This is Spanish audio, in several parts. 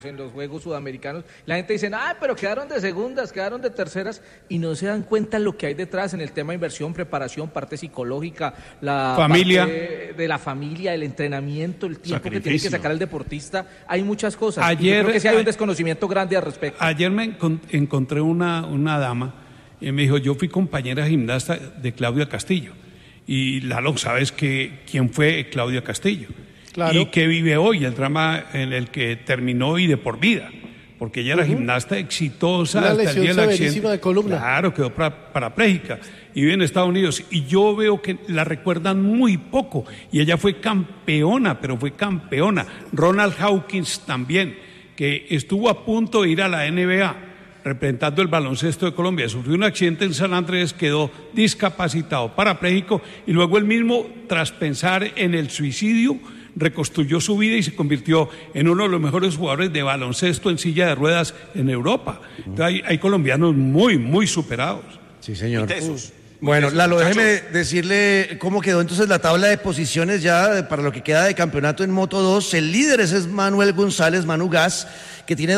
en los Juegos Sudamericanos, la gente dice, pero quedaron de segundas, quedaron de terceras, y no se dan cuenta lo que hay detrás en el tema de inversión, preparación, parte psicológica, la familia, parte de la familia, el entrenamiento, el tiempo que tiene que sacar el deportista, hay muchas cosas. Ayer, yo creo que sí hay un desconocimiento grande al respecto. Ayer me encontré una dama, y me dijo, yo fui compañera gimnasta de Claudia Castillo, y Lalo, ¿sabes quién fue Claudia Castillo? Claro. Y que vive hoy, el drama en el que terminó y de por vida, porque ella era gimnasta exitosa. Una hasta lesión el día del accidente de columna. Claro, quedó parapléjica y vive en Estados Unidos, y yo veo que la recuerdan muy poco, y ella fue campeona, pero fue campeona. Ronald Hawkins también, que estuvo a punto de ir a la NBA representando el baloncesto de Colombia, sufrió un accidente en San Andrés, quedó discapacitado, parapléjico, y luego él mismo, tras pensar en el suicidio, reconstruyó su vida y se convirtió en uno de los mejores jugadores de baloncesto en silla de ruedas en Europa. Entonces hay colombianos muy, muy superados. Sí, señor. Bueno, Lalo, déjeme decirle cómo quedó entonces la tabla de posiciones ya para lo que queda de campeonato en Moto 2. El líder es Manuel González, Manu Gas, que tiene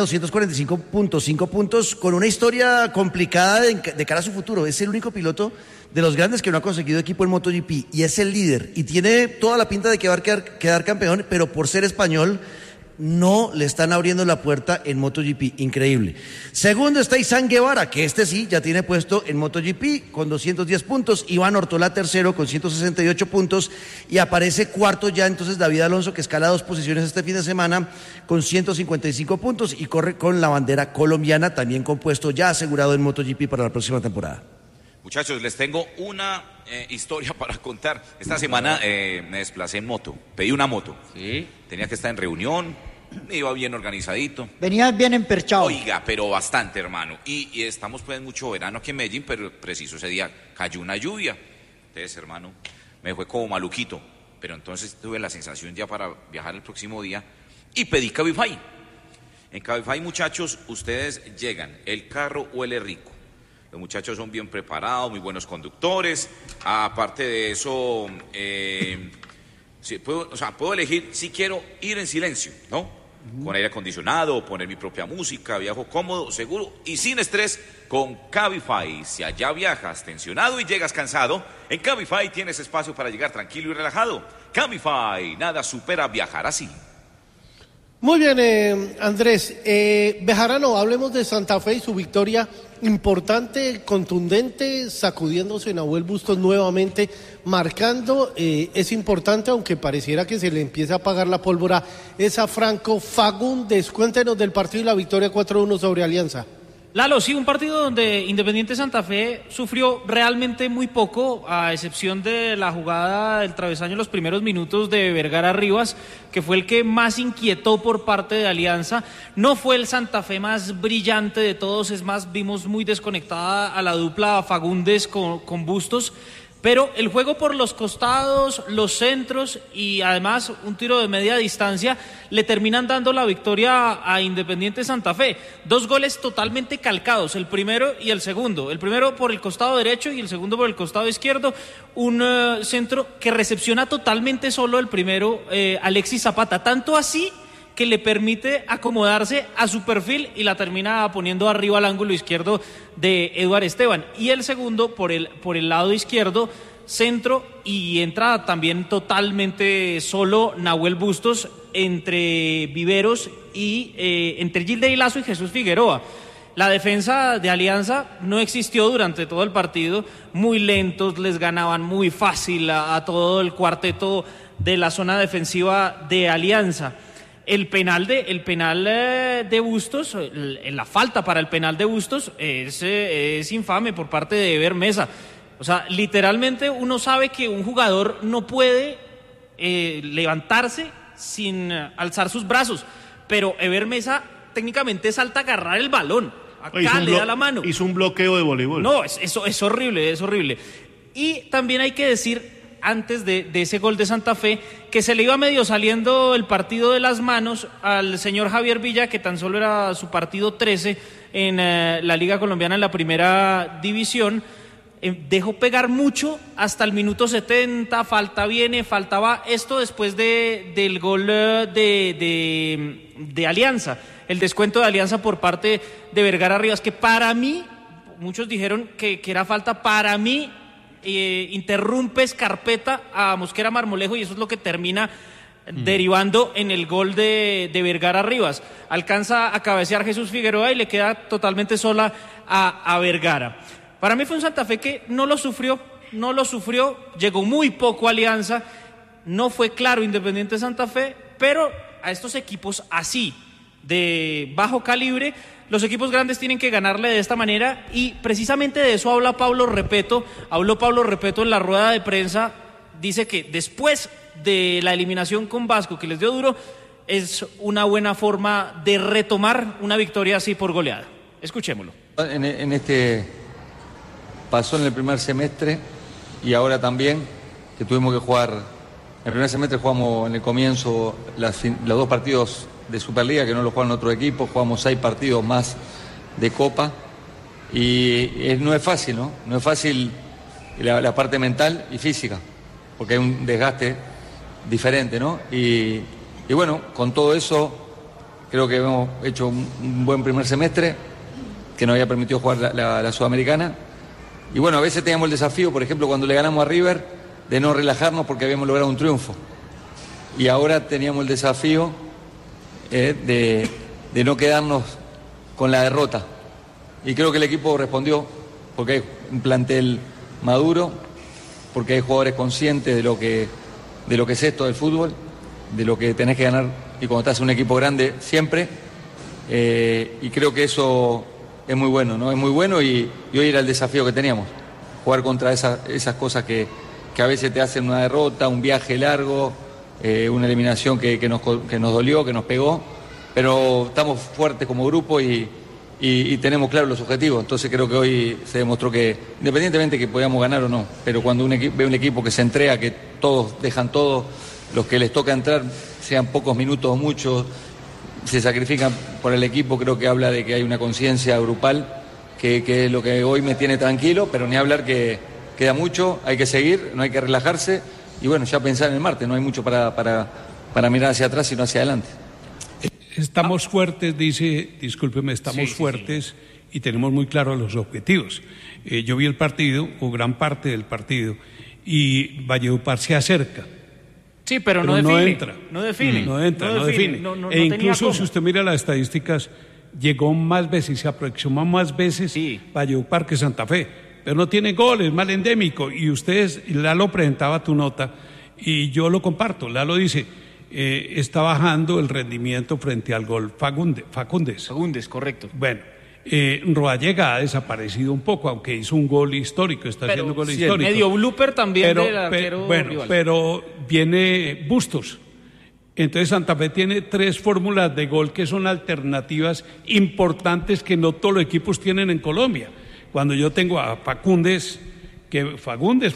245.5 puntos, con una historia complicada de cara a su futuro. Es el único piloto de los grandes que no ha conseguido equipo en MotoGP, y es el líder, y tiene toda la pinta de que va a quedar campeón, pero por ser español no le están abriendo la puerta en MotoGP. Increíble. Segundo está Izan Guevara, que sí ya tiene puesto en MotoGP con 210 puntos. Iván Ortola tercero con 168 puntos, y aparece cuarto ya entonces David Alonso, que escala 2 posiciones este fin de semana con 155 puntos y corre con la bandera colombiana, también con puesto ya asegurado en MotoGP para la próxima temporada. Muchachos, les tengo una historia para contar. Esta semana me desplacé en moto, pedí una moto. Sí. Tenía que estar en reunión, me iba bien organizadito. Venías bien emperchado. Oiga, pero bastante, hermano. Y estamos pues mucho verano aquí en Medellín, pero preciso ese día cayó una lluvia. Entonces, hermano, me fue como maluquito. Pero entonces tuve la sensación ya para viajar el próximo día y pedí Cabify. En Cabify, muchachos, ustedes llegan, el carro huele rico. Los muchachos son bien preparados, muy buenos conductores. Aparte de eso, sí, puedo elegir si quiero ir en silencio, ¿no? Con aire acondicionado, poner mi propia música, viajo cómodo, seguro y sin estrés con Cabify. Si allá viajas tensionado y llegas cansado, en Cabify tienes espacio para llegar tranquilo y relajado. Cabify, nada supera viajar así. Muy bien, Andrés. Bejarano, hablemos de Santa Fe y su victoria importante, contundente, sacudiéndose Nahuel Bustos nuevamente, marcando. Es importante, aunque pareciera que se le empieza a apagar la pólvora, es a Franco Fagundes. Cuéntenos del partido y la victoria 4-1 sobre Alianza. Lalo, sí, un partido donde Independiente Santa Fe sufrió realmente muy poco, a excepción de la jugada del travesaño en los primeros minutos de Vergara Rivas, que fue el que más inquietó por parte de Alianza. No fue el Santa Fe más brillante de todos, es más, vimos muy desconectada a la dupla Fagundes con Bustos. Pero el juego por los costados, los centros y además un tiro de media distancia le terminan dando la victoria a Independiente Santa Fe. 2 goles totalmente calcados, el primero y el segundo. El primero por el costado derecho y el segundo por el costado izquierdo. Un centro que recepciona totalmente solo el primero, Alexis Zapata. Tanto así que le permite acomodarse a su perfil y la termina poniendo arriba al ángulo izquierdo de Eduard Esteban. Y el segundo por el lado izquierdo, centro, y entra también totalmente solo Nahuel Bustos entre Viveros y entre Gilday Lazo y Jesús Figueroa. La defensa de Alianza no existió durante todo el partido, muy lentos, les ganaban muy fácil a todo el cuarteto de la zona defensiva de Alianza. El penal de Bustos, la falta para el penal de Bustos es infame por parte de Eber Mesa. O sea, literalmente uno sabe que un jugador no puede levantarse sin alzar sus brazos, pero Eber Mesa técnicamente salta a agarrar el balón. Acá le da la mano. Hizo un bloqueo de voleibol. No, es horrible, es horrible. Y también hay que decir, antes de ese gol de Santa Fe, que se le iba medio saliendo el partido de las manos al señor Javier Villa, que tan solo era su partido 13 en la Liga Colombiana en la primera división. dejó pegar mucho hasta el minuto 70, falta viene, faltaba esto después del gol de Alianza, el descuento de Alianza por parte de Vergara Rivas, que para mí, muchos dijeron que era falta, para mí interrumpe Scarpetta a Mosquera Marmolejo y eso es lo que termina derivando en el gol de Vergara Rivas. Alcanza a cabecear Jesús Figueroa y le queda totalmente sola a Vergara. Para mí fue un Santa Fe que no lo sufrió, llegó muy poco a Alianza, no fue claro Independiente Santa Fe, pero a estos equipos así, de bajo calibre, los equipos grandes tienen que ganarle de esta manera y precisamente de eso habló Pablo Repeto en la rueda de prensa, dice que después de la eliminación con Vasco que les dio duro, es una buena forma de retomar una victoria así por goleada. Escuchémoslo. En este pasó en el primer semestre y ahora también, que tuvimos que jugar, en el primer semestre jugamos en el comienzo los 2 partidos de Superliga, que no lo juegan otro equipo, jugamos 6 partidos más de Copa y no es fácil, ¿no? No es fácil la parte mental y física, porque hay un desgaste diferente, ¿no? Y bueno, con todo eso creo que hemos hecho un buen primer semestre que nos había permitido jugar la Sudamericana. Y bueno, a veces teníamos el desafío, por ejemplo, cuando le ganamos a River, de no relajarnos porque habíamos logrado un triunfo. Y ahora teníamos el desafío de no quedarnos con la derrota. Y creo que el equipo respondió, porque hay un plantel maduro, porque hay jugadores conscientes de lo que es esto del fútbol, de lo que tenés que ganar, y cuando estás en un equipo grande siempre, y creo que eso es muy bueno, ¿no? Es muy bueno y hoy era el desafío que teníamos, jugar contra esas cosas que a veces te hacen una derrota, un viaje largo, una eliminación que nos dolió, que nos pegó, pero estamos fuertes como grupo y tenemos claros los objetivos. Entonces creo que hoy se demostró que, independientemente que podíamos ganar o no, pero cuando ve un equipo que se entrega, que todos dejan todo, los que les toca entrar, sean pocos minutos o muchos, se sacrifican por el equipo, creo que habla de que hay una conciencia grupal que es lo que hoy me tiene tranquilo, pero ni hablar que queda mucho, hay que seguir, no hay que relajarse y bueno, ya pensar en el martes, no hay mucho para mirar hacia atrás sino hacia adelante. Estamos fuertes, discúlpeme, fuertes y tenemos muy claros los objetivos. Yo vi el partido, o gran parte del partido, y Valledupar se acerca. Sí, pero no define. No define. E incluso si usted mira las estadísticas, llegó más veces, se aproximó más veces Valledupar que Santa Fe, pero no tiene goles, mal endémico. Y Lalo presentaba tu nota y yo lo comparto. Lalo dice, está bajando el rendimiento frente al gol Fagundes. Fagundes, correcto. Bueno, Rodallega ha desaparecido un poco, aunque hizo un gol histórico, haciendo un gol histórico. Medio blooper también del arquero rival. Pero viene Bustos. Entonces Santa Fe tiene 3 fórmulas de gol que son alternativas importantes que no todos los equipos tienen en Colombia. Cuando yo tengo a Fagundes, Fagundes,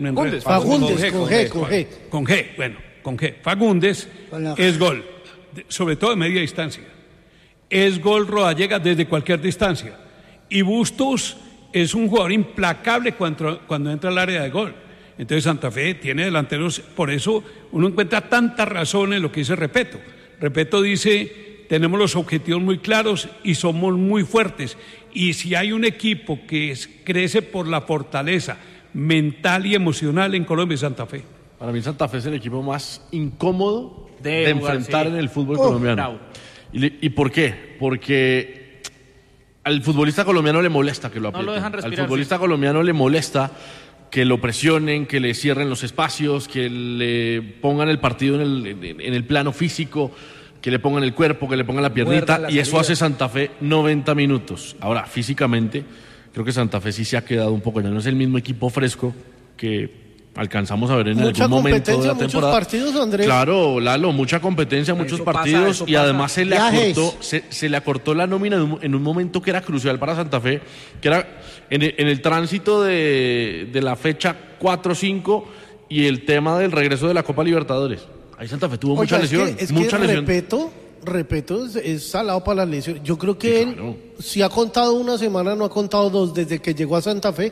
Fagundes es gol, sobre todo de media distancia. Es gol Rodallega desde cualquier distancia. Y Bustos es un jugador implacable cuando entra al área de gol. Entonces Santa Fe tiene delanteros, por eso uno encuentra tanta razón en lo que dice Repeto. Repeto dice, tenemos los objetivos muy claros y somos muy fuertes. Y si hay un equipo que crece por la fortaleza mental y emocional en Colombia, es Santa Fe. Para mí Santa Fe es el equipo más incómodo de enfrentar en el fútbol colombiano. Bravo. ¿Y por qué? Porque al futbolista colombiano le molesta que lo aprieten. No lo dejan respirar. Al futbolista colombiano le molesta que lo presionen, que le cierren los espacios, que le pongan el partido en el plano físico, que le pongan el cuerpo, que le pongan la piernita, y eso hace Santa Fe 90 minutos. Ahora, físicamente, creo que Santa Fe sí se ha quedado un poco, ya no es el mismo equipo fresco que alcanzamos a ver en algún momento de la temporada. Muchos partidos, Andrés. Claro, Lalo, mucha competencia, muchos partidos, y además se le acortó la nómina en un momento que era crucial para Santa Fe, que era en el tránsito de la fecha 4-5 y el tema del regreso de la Copa Libertadores. Ahí Santa Fe tuvo mucha lesión. Mucha lesión. Repeto, es salado para la lesión. Yo creo que él, si ha contado una semana, no ha contado 2 desde que llegó a Santa Fe,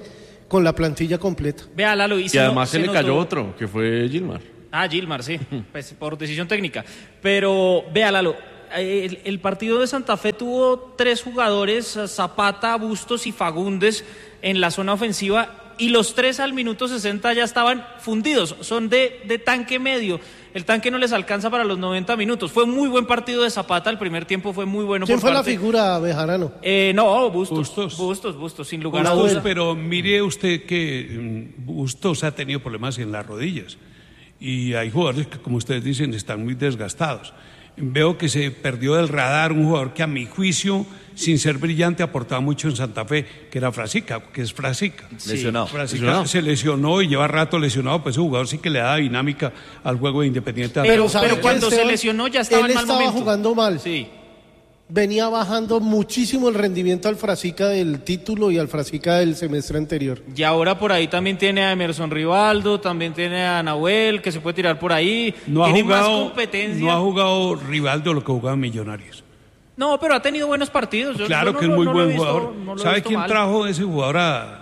con la plantilla completa. Vea, Lalo, y además se le cayó otro, que fue Gilmar. Gilmar, sí, pues por decisión técnica. Pero, vea, Lalo, el partido de Santa Fe tuvo 3 jugadores, Zapata, Bustos y Fagundes, en la zona ofensiva, y los 3 al minuto 60 ya estaban fundidos, son de tanque medio. El tanque no les alcanza para los 90 minutos. Fue un muy buen partido de Zapata, el primer tiempo fue muy bueno. ¿Quién fue la figura, Bejarano? No, Bustos, sin lugar a dudas. Pero mire usted que Bustos ha tenido problemas en las rodillas. Y hay jugadores que, como ustedes dicen, están muy desgastados. Veo que se perdió del radar un jugador que, a mi juicio, sin ser brillante, aportaba mucho en Santa Fe, que era Frasica, que es Frasica. Lesionado. Frasica se lesionó y lleva rato lesionado, pues ese jugador sí que le da dinámica al juego de Independiente. Pero cuando se lesionó ya estaba en mal momento. Él estaba jugando mal. Sí. Venía bajando muchísimo el rendimiento al Frasica del título y al Frasica del semestre anterior. Y ahora por ahí también tiene a Emerson Rivaldo, también tiene a Nahuel, que se puede tirar por ahí. Tiene más competencia. No ha jugado Rivaldo lo que jugaba en Millonarios. No, pero ha tenido buenos partidos. Claro que es muy buen jugador. ¿Sabe quién trajo ese jugador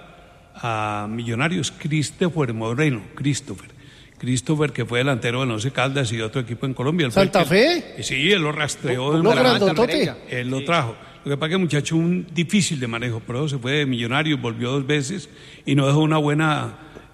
a Millonarios? Christopher Moreno, Christopher, que fue delantero del Once Caldas y de otro equipo en Colombia. ¿Santa Fe? Sí, él lo rastreó. Él lo trajo. Lo que pasa es que el muchacho difícil de manejo, pero se fue de Millonarios, volvió 2 veces y no dejó una buena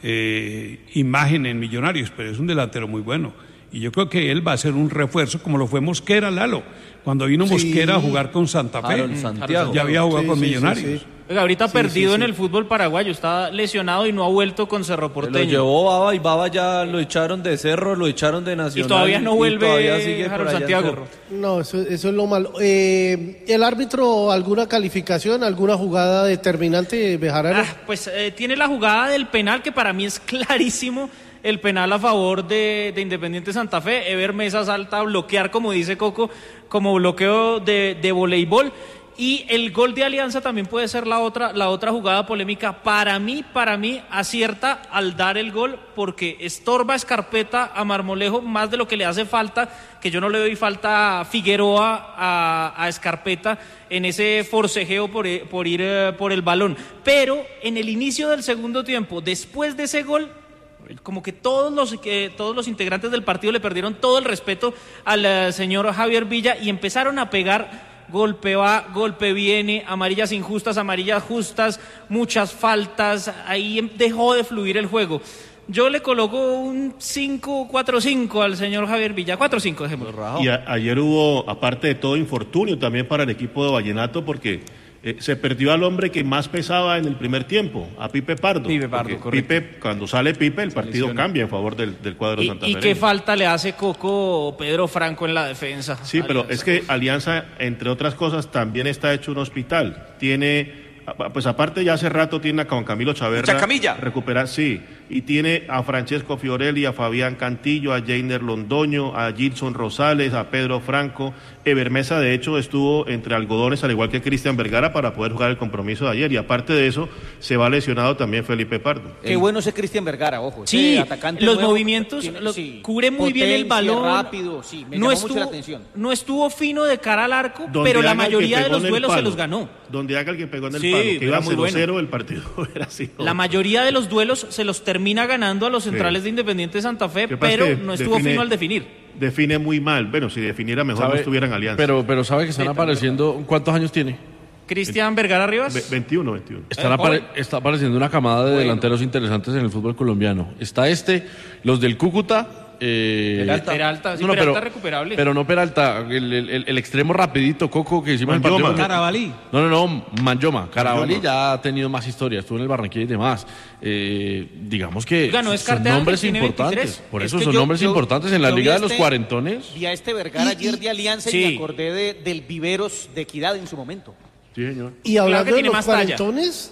imagen en Millonarios, pero es un delantero muy bueno. Y yo creo que él va a ser un refuerzo, como lo fue Mosquera, Lalo. Cuando vino Mosquera a jugar con Santa Fe, ya había jugado con Millonarios. Sí. Oiga, ahorita perdido en el fútbol paraguayo, está lesionado y no ha vuelto con Cerro Porteño. Lo llevó Baba y Baba ya lo echaron de Cerro, lo echaron de Nacional. Y todavía no vuelve todavía sigue Harold Santiago. No, eso es lo malo. ¿El árbitro alguna calificación, alguna jugada determinante, Bejarano? Pues tiene la jugada del penal, que para mí es clarísimo. El penal a favor de Independiente Santa Fe. Ever Mesa salta a bloquear, como dice Coco, como bloqueo de voleibol. Y el gol de Alianza también puede ser la otra jugada polémica. Para mí acierta al dar el gol, porque estorba Escarpeta a Marmolejo más de lo que le hace falta, que yo no le doy falta a Figueroa a Escarpeta en ese forcejeo por ir por el balón. Pero en el inicio del segundo tiempo, después de ese gol, como que todos los integrantes del partido le perdieron todo el respeto al señor Javier Villa y empezaron a pegar. Golpe va, golpe viene, amarillas injustas, amarillas justas, muchas faltas, ahí dejó de fluir el juego. Yo le coloco un 5-4-5 al señor Javier Villa, 4-5 dejémoslo. Y ayer hubo, aparte de todo, infortunio también para el equipo de Vallenato, porque se perdió al hombre que más pesaba en el primer tiempo, a Pipe Pardo. Pipe, cuando sale Pipe, el partido cambia en favor del cuadro santafereño. ¿Y qué falta le hace Coco Pedro Franco en la defensa? Sí, pero es que Alianza, entre otras cosas, también está hecho un hospital. Tiene, pues aparte ya hace rato tiene a Juan Camilo Chaverra. Chacamilla. Recuperar, sí. Y tiene a Francesco Fiorelli, a Fabián Cantillo, a Jainer Londoño, a Gilson Rosales, a Pedro Franco. Ever Mesa, de hecho, estuvo entre algodones, al igual que Cristian Vergara, para poder jugar el compromiso de ayer. Y aparte de eso, se va lesionado también Felipe Pardo. Qué bueno ese Cristian Vergara, ojo. Sí, atacante los nuevo, movimientos, cubre muy bien el balón. Rápido, sí, me llamó mucho la atención. No estuvo fino de cara al arco, pero la mayoría de los duelos se los ganó. Donde haga el que pegó en el palo, que iba 0-0 el partido era así. La mayoría de los duelos se los termina ganando a los centrales de Independiente Santa Fe, pero no estuvo fino al definir. Define muy mal. Bueno, si definiera mejor no estuviera en Alianza. Pero sabe que están apareciendo. ¿Cuántos años tiene? Cristian Vergara Rivas. 21. Está apareciendo una camada de delanteros interesantes en el fútbol colombiano. Está los del Cúcuta. Peralta, sí, Peralta recuperable. Pero no Peralta, el extremo rapidito, Coco, que hicimos en el partido. Carabalí. No, Manjoma. Carabalí ya ha tenido más historia, estuvo en el Barranquilla y demás. Digamos que son nombres importantes. Por eso son nombres importantes en la Liga de los Cuarentones. Vi a Vergara ayer de Alianza y me acordé del Viveros de Equidad en su momento. Sí, señor. Y hablando de los Cuarentones,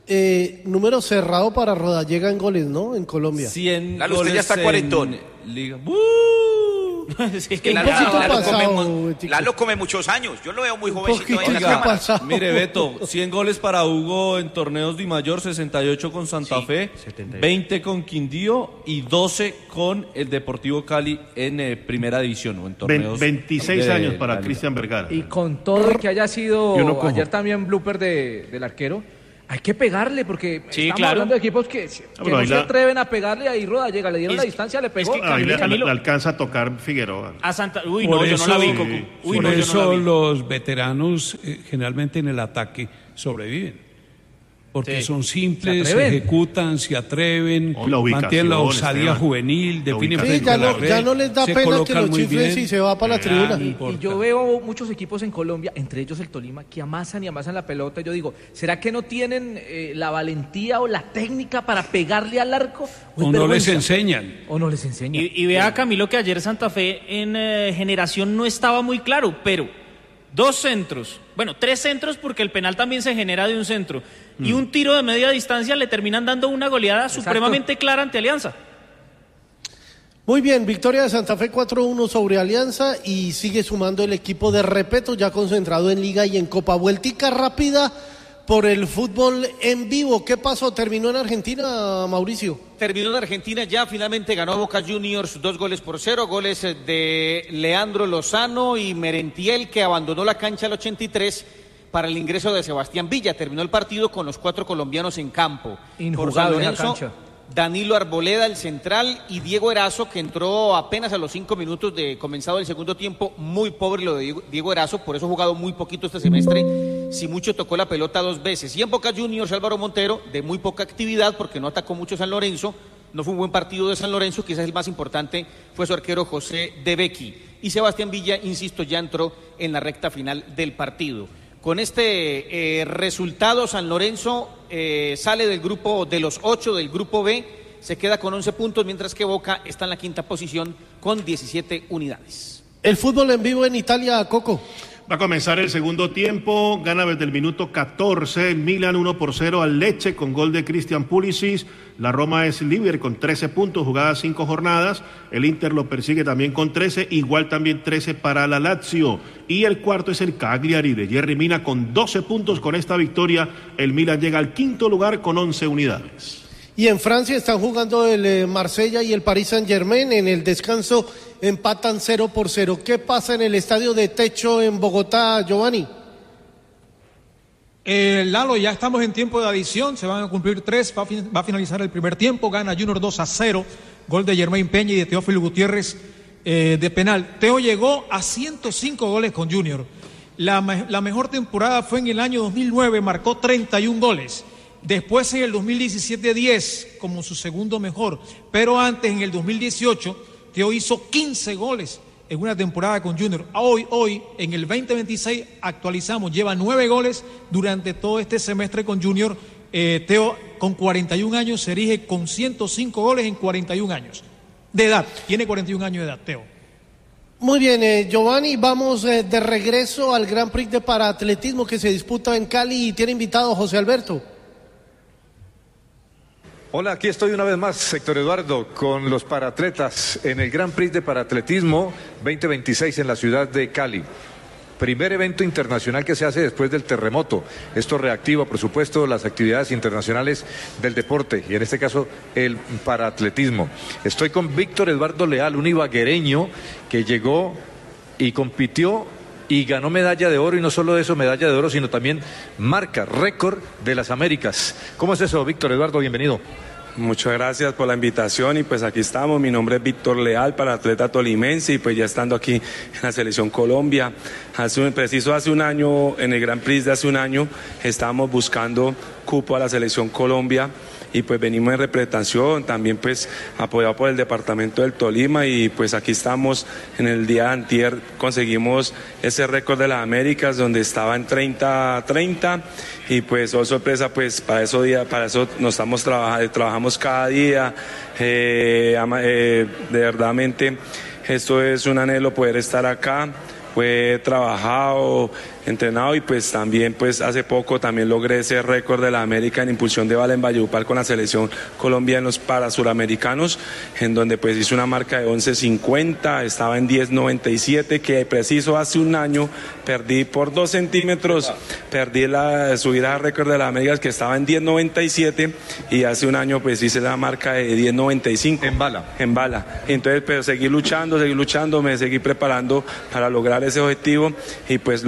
número cerrado para Rodallega en goles, ¿no? En Colombia. 100 Lalo, usted ya está cuarentón. Liga. Es que Lalo come muchos años. Yo lo veo muy jovencito en la cámara. Mire, Beto, 100 goles para Hugo en torneos de Mayor, 68 con Santa Fe, 20 con Quindío y 12 con el Deportivo Cali en Primera División o en torneos. 26 años para Cristian Vergara. Y con todo que haya sido ayer también blooper del arquero, Hay que pegarle, porque Sí, estamos claro. hablando de equipos que no se atreven a pegarle, ahí Roda llega, le dieron la distancia, le pegó. Ahí le alcanza a tocar Figueroa. A Santa... Uy, Por no, yo eso, no la vi, Coco. Uy, por no, yo eso no la vi. los veteranos generalmente en el ataque sobreviven. Porque Sí. son simples, Se atreven. ejecutan, se atreven, La ubicación, mantienen la osadía Esteban. juvenil, definen Sí, frente ya a la no, red, ya no les da se pena que colocan lo muy chiflen bien. si se va para la tribuna. No Y importa. yo veo muchos equipos en Colombia, entre ellos el Tolima, que amasan y amasan la pelota. Yo digo, ¿será que no tienen la valentía o la técnica para pegarle al arco? O no les enseñan. O no les enseñan. Y vea, Camilo, que ayer Santa Fe en generación no estaba muy claro, pero 2 centros, bueno, 3 centros porque el penal también se genera de un centro, y un tiro de media distancia le terminan dando una goleada supremamente clara ante Alianza. Muy bien, victoria de Santa Fe 4-1 sobre Alianza y sigue sumando el equipo de Repeto, ya concentrado en Liga y en Copa. Vueltica rápida por el fútbol en vivo. ¿Qué pasó? ¿Terminó en Argentina, Mauricio? Terminó en Argentina, ya finalmente ganó Boca Juniors 2-0, goles de Leandro Lozano y Merentiel, que abandonó la cancha al 83 para el ingreso de Sebastián Villa. Terminó el partido con los 4 colombianos en campo. Por San Injugable la Lorenzo, cancha. Danilo Arboleda, el central, y Diego Erazo, que entró apenas a los 5 minutos de comenzado el segundo tiempo. Muy pobre lo de Diego Erazo, por eso ha jugado muy poquito este semestre. Si mucho tocó la pelota 2 veces. Y en Boca Juniors, Álvaro Montero, de muy poca actividad, porque no atacó mucho San Lorenzo. No fue un buen partido de San Lorenzo, quizás el más importante fue su arquero José De Becchi. Y Sebastián Villa, insisto, ya entró en la recta final del partido. Con este resultado, San Lorenzo sale del grupo de los 8 del grupo B, se queda con 11 puntos, mientras que Boca está en la 5ª posición con 17 unidades. El fútbol en vivo en Italia, Coco. Va a comenzar el segundo tiempo, gana desde el minuto 14 el Milan 1-0 al Lecce con gol de Christian Pulisic. La Roma es líder con 13 puntos, jugadas 5 jornadas. El Inter lo persigue también con 13, igual también 13 para la Lazio. Y el cuarto es el Cagliari de Jerry Mina con 12 puntos. Con esta victoria el Milan llega al 5º lugar con 11 unidades. Y en Francia están jugando el Marsella y el Paris Saint-Germain. En el descanso empatan 0-0. ¿Qué pasa en el estadio de Techo en Bogotá, Giovanni? Lalo, ya estamos en tiempo de adición, se van a cumplir 3, va a finalizar el primer tiempo, gana Junior 2-0, gol de Germain Peña y de Teófilo Gutiérrez de penal. Teo llegó a 105 goles con Junior. La mejor temporada fue en el año 2009, marcó 31 goles. Después en el 2017 10 como su segundo mejor, pero antes en el 2018 Teo hizo 15 goles en una temporada con Junior. Hoy en el 2026 actualizamos, lleva 9 goles durante todo este semestre con Junior. Teo con 41 años se erige con 105 goles en 41 años de edad, tiene 41 años de edad Teo. Muy bien, Giovanni, vamos de regreso al Gran Prix de Paraatletismo que se disputa en Cali y tiene invitado José Alberto. Hola, aquí estoy una vez más, Héctor Eduardo, con los paraatletas en el Gran Prix de Paraatletismo 2026 en la ciudad de Cali. Primer evento internacional que se hace después del terremoto. Esto reactiva, por supuesto, las actividades internacionales del deporte y en este caso el paraatletismo. Estoy con Víctor Eduardo Leal, un ibaguereño que llegó y compitió y ganó medalla de oro, y no solo eso, medalla de oro, sino también marca, récord de las Américas. ¿Cómo es eso, Víctor Eduardo? Bienvenido. Muchas gracias por la invitación y pues aquí estamos. Mi nombre es Víctor Leal, paratleta tolimense, y pues ya estando aquí en la Selección Colombia. Hace un año, en el Gran Prix de hace un año, estábamos buscando cupo a la Selección Colombia y pues venimos en representación, también pues apoyado por el departamento del Tolima, y pues aquí estamos. En el día de antier conseguimos ese récord de las Américas donde estaba en 30-30 y pues oh sorpresa, pues para eso nos estamos trabajamos cada día, de verdadmente esto es un anhelo poder estar acá. Fue trabajado, entrenado, y pues también pues hace poco también logré ese récord de la América en impulsión de bala en Valledupar con la Selección Colombia en los parasuramericanos, en donde pues hice una marca de 11.50, estaba en 10.97, que preciso hace un año perdí por 2 centímetros, subí a récord de las Américas que estaba en 10.97, y hace un año pues hice la marca de 10.95. En bala. Entonces pues seguí luchando, me seguí preparando para lograr ese objetivo y pues lograrlo en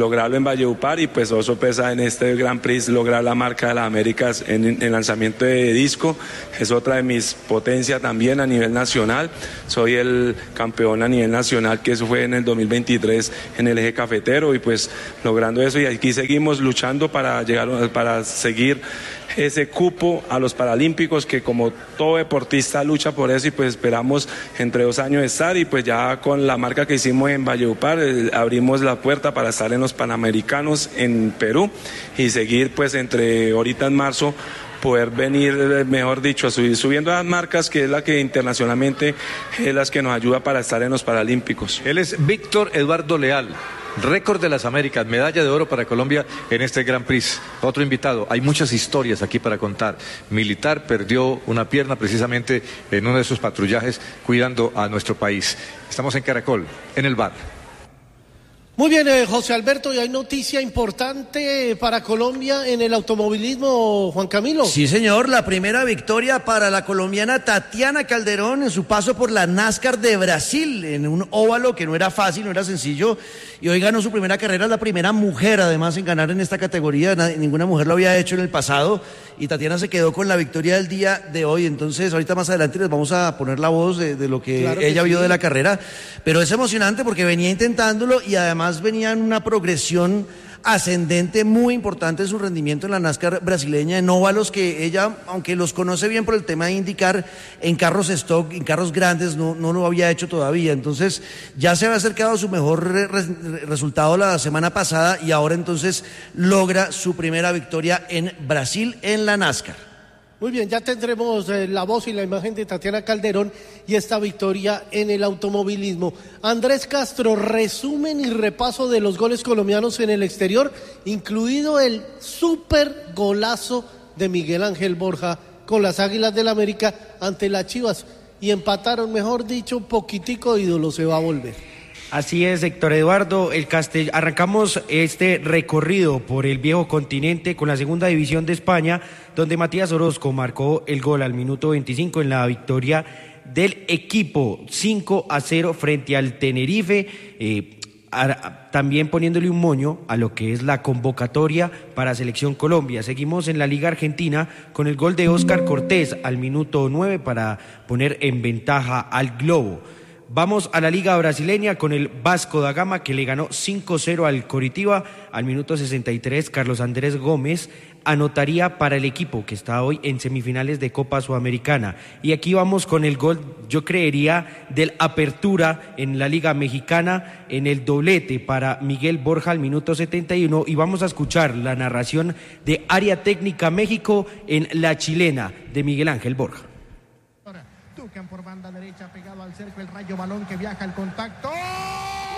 Valledupar y pues oso pesa en este Grand Prix lograr la marca de las Américas en el lanzamiento de disco. Es otra de mis potencias también a nivel nacional. Soy el campeón a nivel nacional, que eso fue en el 2023 en el eje cafetero, y pues logrando eso, y aquí seguimos luchando para seguir ese cupo a los Paralímpicos, que como todo deportista lucha por eso, y pues esperamos entre 2 años estar, y pues ya con la marca que hicimos en Valledupar abrimos la puerta para estar en los Panamericanos en Perú y seguir pues entre ahorita en marzo poder venir, mejor dicho, subiendo las marcas, que es la que internacionalmente es las que nos ayuda para estar en los Paralímpicos. Él es Víctor Eduardo Leal. Récord de las Américas, medalla de oro para Colombia en este Grand Prix. Otro invitado, hay muchas historias aquí para contar. Militar perdió una pierna precisamente en uno de sus patrullajes cuidando a nuestro país. Estamos en Caracol, en el bar. Muy bien, José Alberto, y hay noticia importante para Colombia en el automovilismo, Juan Camilo. Sí, señor, la primera victoria para la colombiana Tatiana Calderón en su paso por la NASCAR de Brasil, en un óvalo que no era fácil, no era sencillo, y hoy ganó su primera carrera, la primera mujer además en ganar en esta categoría, ninguna mujer lo había hecho en el pasado, y Tatiana se quedó con la victoria del día de hoy. Entonces ahorita más adelante les vamos a poner la voz de lo que claro ella vio de la carrera, pero es emocionante porque venía intentándolo y además venía en una progresión ascendente muy importante en su rendimiento en la NASCAR brasileña, en óvalos que ella, aunque los conoce bien por el tema de indicar, en carros stock, en carros grandes, no lo había hecho todavía. Entonces ya se había acercado a su mejor resultado la semana pasada, y ahora entonces logra su primera victoria en Brasil en la NASCAR. Muy bien, ya tendremos la voz y la imagen de Tatiana Calderón y esta victoria en el automovilismo. Andrés Castro, resumen y repaso de los goles colombianos en el exterior, incluido el súper golazo de Miguel Ángel Borja con las Águilas del América ante las Chivas, y empataron, mejor dicho, poquitico ídolo se va a volver. Así es, Héctor Eduardo, arrancamos este recorrido por el viejo continente con la segunda división de España, donde Matías Orozco marcó el gol al minuto 25 en la victoria del equipo 5-0 frente al Tenerife, también poniéndole un moño a lo que es la convocatoria para Selección Colombia. Seguimos en la Liga Argentina con el gol de Óscar Cortés al minuto 9 para poner en ventaja al Globo. Vamos a la Liga Brasileña con el Vasco da Gama, que le ganó 5-0 al Coritiba. Al minuto 63, Carlos Andrés Gómez anotaría para el equipo que está hoy en semifinales de Copa Sudamericana. Y aquí vamos con el gol, yo creería, del Apertura en la Liga Mexicana, en el doblete para Miguel Borja al minuto 71. Y vamos a escuchar la narración de Área Técnica México en La Chilena de Miguel Ángel Borja. Tucan por banda derecha, pegado al cerco, el rayo balón que viaja al contacto.